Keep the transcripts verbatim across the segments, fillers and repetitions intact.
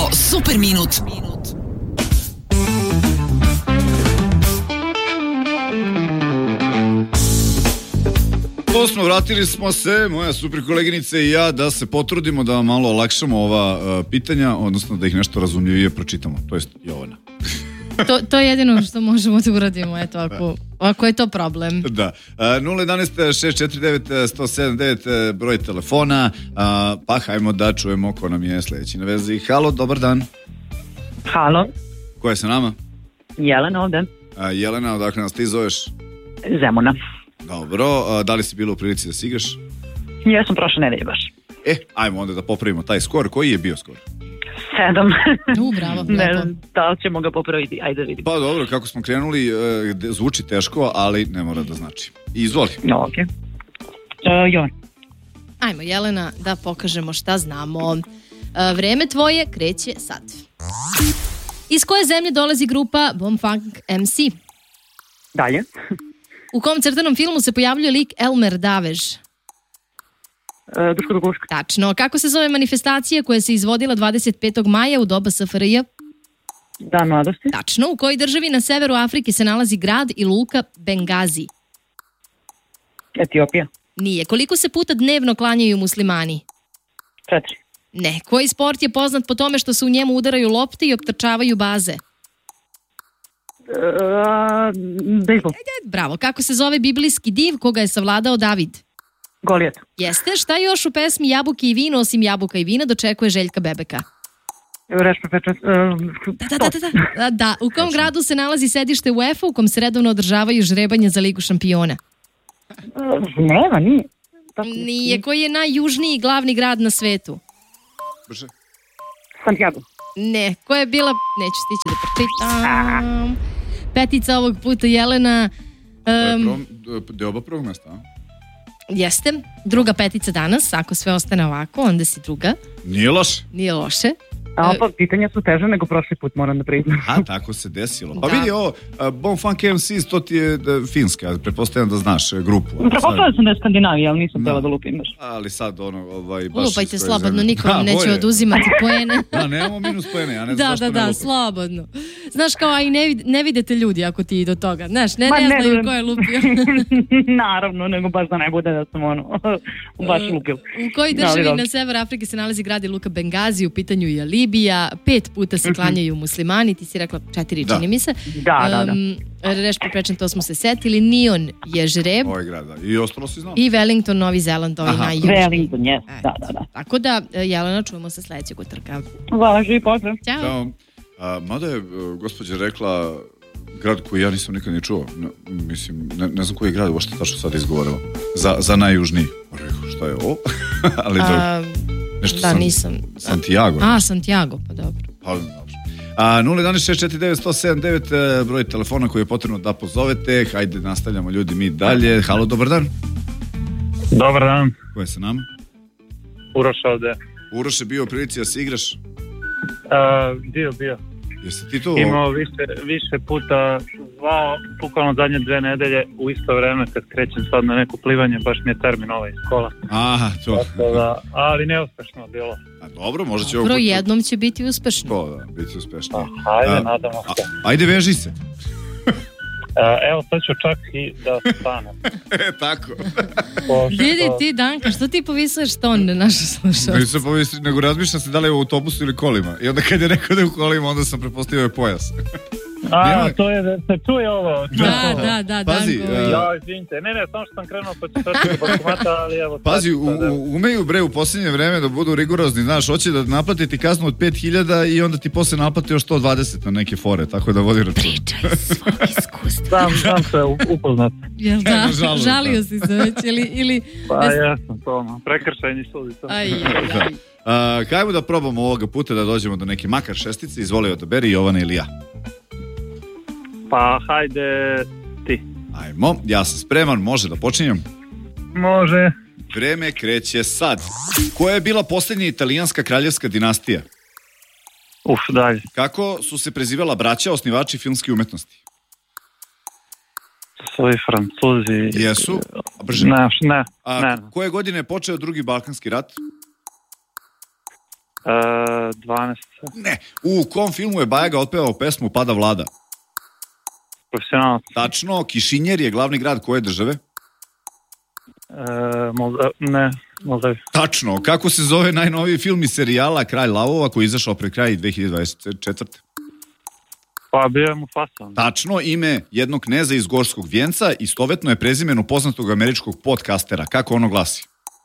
Daško super minut. Osmo, vratili smo se, moja super koleginica i ja, da se potrudimo da vam malo olakšamo ova uh, pitanja, odnosno da ih nešto razumljivije pročitamo, to jest Jovana. To, to je jedino što možemo da uradimo, eto, ako, ako je to problem. Da. Uh, nula jedanaest šest četiri devet jedan sedam devet broj telefona, uh, pa hajmo da čujemo ko nam je sljedeći na vezi. Halo, dobar dan. Halo. Ko je sa nama? Jelena ovde. Uh, Jelena, odakle nas ti zoveš? Zemuna. Dobro, uh, da li si bila u prilici da si igraš? Ja sam prošle nedelje baš. E, ajmo onda da popravimo taj skor. Koji je bio skor? Sedam. U, bravo, Ne lepo. znam da li ćemo ga popraviti, ajde vidimo. Pa dobro, kako smo krenuli, uh, zvuči teško, ali ne mora da znači. Izvoli. No, ok. Uh, Jovan. Ajmo, Jelena, da pokažemo šta znamo. E, vreme tvoje kreće sad. Iz koje zemlje dolazi grupa Bomfunk em ce? Dalje. U kom crtanom filmu se pojavljuje lik Elmer Davež? Uh, Duško Duguška. Tačno. Kako se zove manifestacija koja se izvodila dvadeset petog maja u doba es ef er je? Dan mladosti. Tačno. U kojoj državi na severu Afrike se nalazi grad i luka Bengazi? Etiopija. Nije. Koliko se puta dnevno klanjaju muslimani? Četiri. Ne. Koji sport je poznat po tome što se u njemu udaraju lopte i optrčavaju baze? Uh, Bejsbol. Bravo. Kako se zove biblijski div koga je savladao David? Goliat. Jeste. Šta još u pesmi Jabuke i vino osim jabuka i vina dočekuje Željka Bebeka? Rešpe peče. Uh, Da, da, da, da, da. Da. U kom gradu se nalazi sedište u UEFA u kom se redovno održavaju žrebanja za Ligu šampiona? Uh, nema, nije. Tako, Nije. Koji je najjužniji glavni grad na svetu? Brže. Santiago. Ne. Koja je bila... Neću stići da pročitam. Petica ovog puta, Jelena. To je Um, prvom, deoba prvog mesta, a? jeste. Druga petica danas. Ako sve ostane ovako, onda si druga. Nije loš. Nije loše. A pa pitanja su teže nego prošli put, moram da priznam. A, tako se desilo. Pa Da. vidi ovo, uh, Bomfunk em ce, to ti je uh, finska, pretpostavljam da znaš uh, grupu. ali sad- Prepostavljam sam da je Skandinavija, ali nisam Da. htjela da lupim baš. Ali sad ono, ovaj, baš... Lupajte iz koje slobodno, zemlje. niko vam Da, neće bolje. oduzimati poene. Da, nemamo minus poene, ja ne znam Da, zašto da, ne da, lupam. slobodno. Znaš, kao, a i ne, vid- ne vidite ljudi ako ti i do toga. Znaš, ne, Ma, ne ne, znaju ne. ko je lupio. Naravno, nego baš da ne bude da sam ono, baš lupil. U kojoj Da, državi ali na sever Afrike se nalazi grad i luka Bengazi, u pitanju je Libija, pet puta se klanjaju muslimani, ti si rekla četiri, Da. čini mi se. Da, da, da. Um, Reš preprečen, to smo se setili. Nion je žreb Ovaj grad, da. I ostalo si znao. i Wellington, Novi Zeland, ovaj Aha. najjužniji. Wellington, jes, Eto. da, da, da. Tako da, Jelena, čujemo se sledećeg utrka. Važi, pozdrav. Ćao. Ćao. A, mada je uh, gospođa rekla grad koji ja nisam nikad ni čuo. Ne, mislim, ne, ne znam koji je grad uopšte tačno sad izgovorila. Za, za najjužniji. Pa rekao, šta je ovo? Ali dobro. A, Nešto da, sam- nisam. Santiago. A, Santiago, pa dobro. Pa, dobro. A, nula jedanaest šest četiri devet jedan sedam devet e, broj telefona koji je potrebno da pozovete. Hajde, nastavljamo ljudi mi dalje. Halo, dobar dan. Dobar dan, Ko je sa nama? Uroš ovde. Uroš je bio u prilici da se igraš. Uh, bio, bio. Jesi ti tu? Imao više, više puta zvao, bukvalno zadnje dve nedelje u isto vreme kad krećem sad na neko plivanje, baš mi je termin ovaj iz kola. Aha, to. Tako da, ali neuspešno bilo. A, dobro, možda će Dobro, ovo... jednom će biti uspešno. To, da, biti uspešno. Pa, ajde, A, nadamo se. a, ajde, veži se. Uh, evo, sad ću čak i da stanem. E, tako. Pošto- Vidi ti, Danka, što ti povisuješ ton na našu slušalcu? Nisam pomislio, nego razmišljam se da li je u autobusu ili kolima. I onda kad je rekao da je u kolima, onda sam prepostavio je pojas. A, Nema- to je da se čuje ovo. čuje Da, ovo. da, da, Pazi, Danko. e, Ja, izvinite. Ne, ne, samo što sam krenuo pa ću trčati do bankomata, ali evo... Pazi, sad- u, sad, evo. u, umeju bre u posljednje vreme da budu rigorozni, znaš, hoće da naplati ti kaznu od pet hiljada i onda ti posle naplati još sto dvadeset na neke fore, tako da vodi račun. Pričaj svoj iskustvo. Sam, sam se upoznat. Jel da? Nažalost, Žalio da. si se već, ili... ili... Pa jasno, to ono, prekršajni sud i to. Aj, aj, Da. aj. A, hajmo da probamo ovoga puta da dođemo do neke makar šestice, izvoli odaberi Jovana ili ja. Pa hajde ti. Ajmo, ja sam spreman, može da počinjem. Može. Vreme kreće sad. Koja je bila posljednja italijanska kraljevska dinastija? Uf, dalje. Kako su se prezivala braća osnivači filmske umetnosti? Svoji Francuzi... Jesu? A brže. Ne, ne, A ne. koje godine je počeo drugi Balkanski rat? E, dvanaest. Ne. U kom filmu je Bajaga otpevao pesmu Pada vlada? Profesionalac. Tačno, Kišinjer je glavni grad koje države? E, Molda... Ne, Moldavi. Tačno, kako se zove najnoviji film iz serijala Kralj lavova koji je izašao pred kraj dve hiljade dvadeset četvrte. Pa bio je mu fasan. Tačno, ime jednog kneza iz Gorskog Vjenca istovetno je prezimenu poznatog američkog podcastera. Kako ono glasi?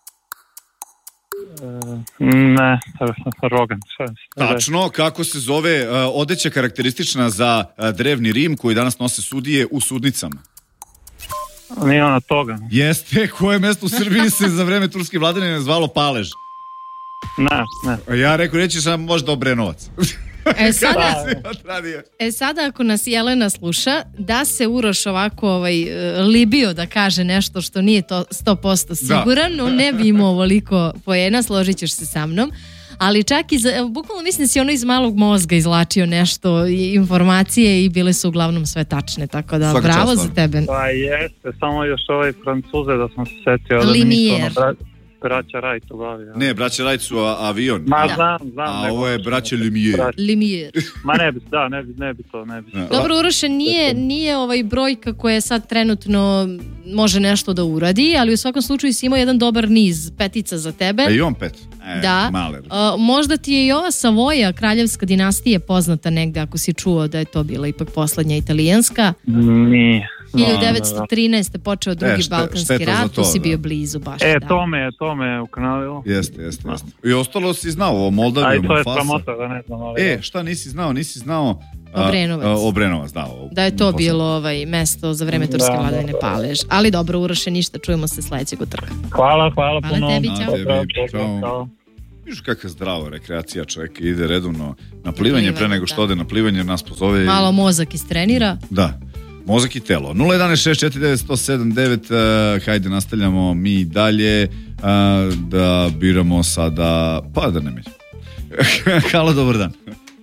E, ne, Rogan. Tačno, kako se zove uh, odeća karakteristična za uh, drevni Rim koji danas nose sudije u sudnicama? Nije ona toga. Jeste, koje mesto u Srbiji se za vreme turske vladavine zvalo Palež? Ne, ne. Ja rekao, reći sam možda Obrenovac. E sada, e sada ako nas Jelena sluša, da se Uroš ovako ovaj, libio da kaže nešto što nije to sto posto siguran, da. On ne bi imao ovoliko poena, složit ćeš se sa mnom. Ali čak i za, bukvalno mislim da si ono iz malog mozga izlačio nešto, informacije i bile su uglavnom sve tačne, tako da svaka bravo čast, za tebe. Pa jeste, samo još ovaj Francuze da sam se setio. Limijer. Da braća Wright u glavi. Ja. Ne, braća Wright su a, avion. Ma da. znam, znam. A ovo je braća Lumière. Lumière. Ma ne bi, da, ne bi, ne bi to, ne bi. Ne. Dobro, Uroše, nije, nije ovaj brojka koja sad trenutno može nešto da uradi, ali u svakom slučaju si imao jedan dobar niz petica za tebe. E i on pet. E, da. Maler. A, možda ti je i ova Savoja, kraljevska dinastija, poznata negde, ako si čuo da je to bila ipak poslednja italijanska. Nije. hiljadu devetsto trinaeste počeo drugi e, šte, balkanski rat, tu si bio blizu baš. E, da. to me je, to me je ukanalilo. Jeste, jeste, jeste. I ostalo si znao o Moldaviju. A i to je sramota da ne znam. Ali e, šta nisi znao? Nisi znao... A, Obrenovac. A, Obrenovac, da. O, da je to bilo ovaj mesto za vreme turske da, vladavine Palež. Ali dobro, Uroše, ništa, čujemo se sledećeg utrka. Hvala, hvala, hvala puno. Tebi, čao. Tebi, čao. Viš kakva zdrava rekreacija, čovjek ide redovno na plivanje, pre nego što da. ode na plivanje, nas pozove. Malo mozak istrenira. Da. Mozak i telo. nula jedan šest četiri devet sto sedam devet, uh, hajde nastavljamo mi dalje uh, da biramo sada, pa da ne mi. Halo, dobar dan.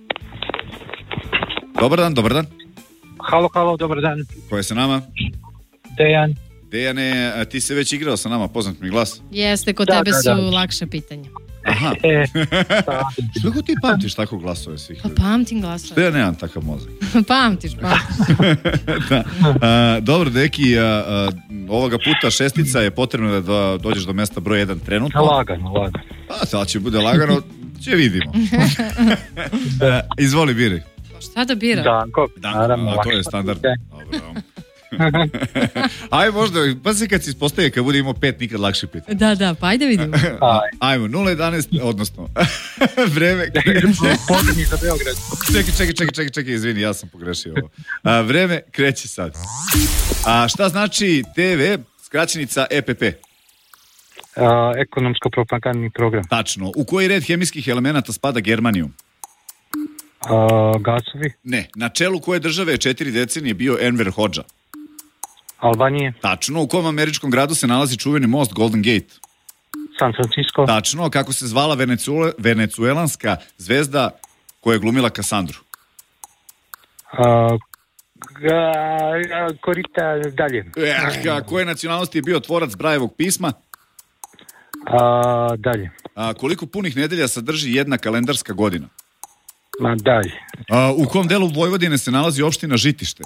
Dobar dan, dobar dan. Halo, halo, dobar dan. Ko je sa nama? Dejan. Dejane, a ti se već igrao sa nama, poznat mi glas? Jeste, kod da, tebe da, su da. lakše pitanja. Aha. E, što kako ti pamtiš tako glasove svih ljudi? Pa pamtim glasove. Što ja nemam takav mozak? Pamtiš, pamtiš. da. A, dobro, deki, a, a, ovoga puta šestica je potrebno da dođeš do mesta broj jedan trenutno. Lagano, lagano. A, sad će bude lagano, će vidimo. Izvoli, biri. Šta da bira? Danko, naravno. A to je standard. Dobro. Aj možda, pa se kad se ispostaje kad bude imao pet nikad lakše pitanje. Da, da, pa ajde vidimo. Ajmo, nula jedanaest, odnosno vreme Podni za Beograd. Čekaj, čekaj, čekaj, čekaj, čekaj, izvini, ja sam pogrešio ovo. A, vreme kreće sad. A šta znači T V, skraćenica E P P? A, ekonomsko-propagandni program. Tačno. U koji red hemijskih elemenata spada germanijum? A, gasovi. Ne. Na čelu koje države je četiri decenije bio Enver Hodža? Albanije. Tačno. U kom američkom gradu se nalazi čuveni most Golden Gate? San Francisco. Tačno. Kako se zvala Venecuela, venecuelanska zvezda koja je glumila Kasandru? A, ga, korita dalje. Eh, koje nacionalnosti je bio tvorac Brajevog pisma? A, dalje. A, koliko punih nedelja sadrži jedna kalendarska godina? Ma dalje. A, u kom delu Vojvodine se nalazi opština Žitište?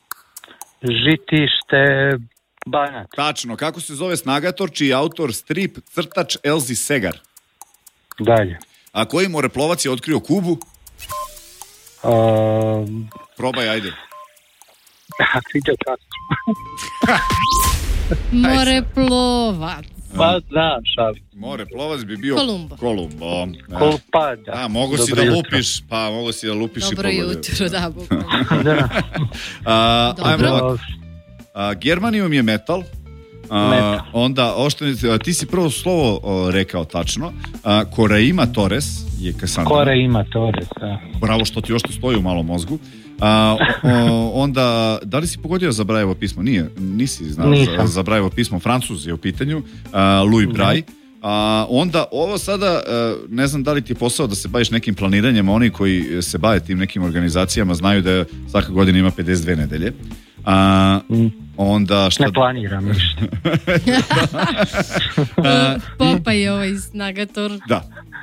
Žitište Banat. Tačno. Kako se zove snagator čiji je autor strip crtač Elzi Segar? Dalje. A koji moreplovac je otkrio Kubu? A... Probaj, ajde. Fidel Castro. Moreplovac. Pa da, šalim. Moreplovac bi bio Kolumbo. Kolumbo. Kolpa, da. A, mogu si da jutro. lupiš, pa mogu si da lupiš Dobro i pogodio. jutro, da, bukvalno. Da. A, Dobro. ajmo ovako. A, germanijum je metal. A, Metal. onda, oštenice, a, ti si prvo slovo o, rekao tačno. A, Koraima Torres je Kasandra. Koraima Torres, da. Bravo što ti još to stoji u malom mozgu. A, o, o, onda, da li si pogodio za Brajevo pismo? Nije, nisi znao za, za Brajevo pismo. Francuz je u pitanju. A, Louis Braille. A, onda ovo sada, ne znam da li ti je posao da se baviš nekim planiranjem, oni koji se bave tim nekim organizacijama znaju da svaka godina ima pedeset dve nedelje. A, onda šta... Ne planiram ništa. Popa je ovaj snagator. Da.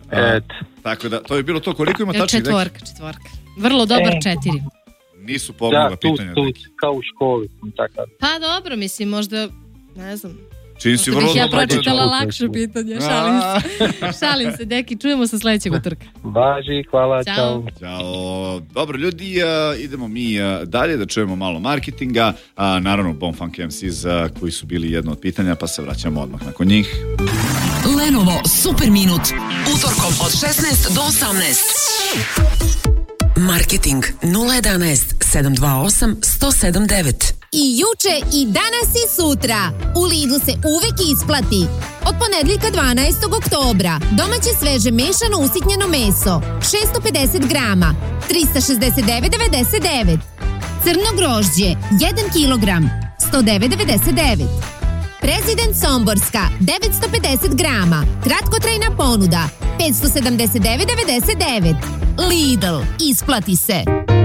Et. Tako da, to je bilo to. Koliko ima tačnih? Četvorka, četvorka. Vrlo dobar E. četiri. Nisu pomogla Da, tu, pitanja. tu, neki. kao u školi sam takav. Pa dobro, mislim, možda, ne znam. Čini si Možda vrlo bih ja dobro. pročitala lakše pitanje. Šalim se. Šalim se, deki. Čujemo se sledećeg utorka. Važi, hvala, Ćao. čao. Ćao. Dobro ljudi, a, idemo mi a, dalje da čujemo malo marketinga. A, naravno, Bonfunk em si za koji su bili jedno od pitanja, pa se vraćamo odmah nakon njih. Lenovo Super Minut. Utorkom od šesnaest do osamnaest. Marketing nula jedanaest sedam dva osam sto sedam devet. I juče i danas i sutra. U Lidlu se uvek isplati. Od ponedjeljka dvanaestog oktobra domaće sveže mešano usitnjeno meso šesto pedeset grama trista šezdeset devet devedeset devet. Crno grožđe jedan kilogram sto devet devedeset devet. Prezident Somborska devetsto pedeset grama kratkotrajna ponuda petsto sedamdeset devet devedeset devet. Lidl, isplati se.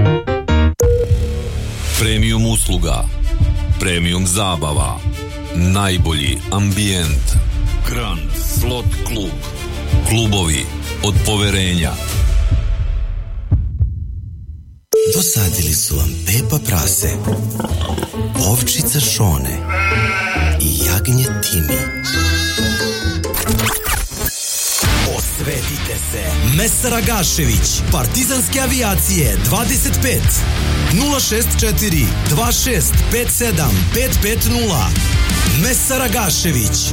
Premium usluga, premium zabava, najbolji ambijent, Grand Slot Klub, klubovi od poverenja. Dosadili su vam Pepa Prase, ovčica Šone i jagnje Timi. Osvetite se. Mesar Agašević, Partizanske avijacije dvadeset pet nula šest četiri dva šest pet sedam pet pet nula. Mesar Agašević.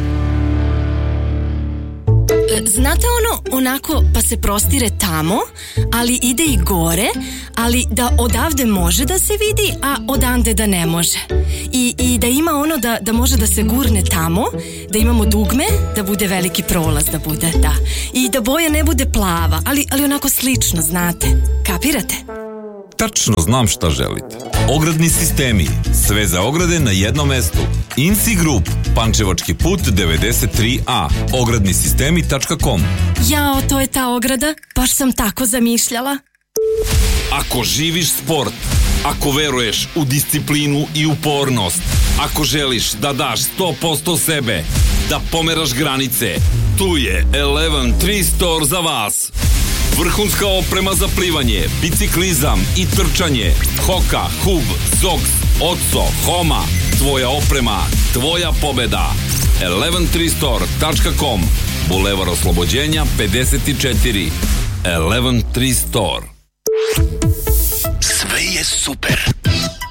Znate ono, onako pa se prostire tamo, ali ide i gore, ali da odavde može da se vidi, a odande da ne može. I, i da ima ono da, da može da se gurne tamo, da imamo dugme, da bude veliki prolaz da bude, da. I da boja ne bude plava, ali, ali onako slično, znate. Kapirate? Tačno znam šta želite. Ogradni sistemi, sve za ograde na jednom mestu. Inci Group, Pančevački put devedeset tri A, ogradni sistemi tačka com. Jao, to je ta ograda, baš sam tako zamišljala. Ako živiš sport, ako veruješ u disciplinu i upornost, ako želiš da daš sto posto sebe, da pomeraš granice, tu je Eleven tri Store za vas. Vrhunska oprema za plivanje, biciklizam i trčanje. Hoka, Hub, Zox, Otso, Homa. Tvoja oprema, tvoja pobeda. eleven tri store tačka com. Bulevar Oslobođenja pedeset četiri. Eleven tri Store. Sve je super.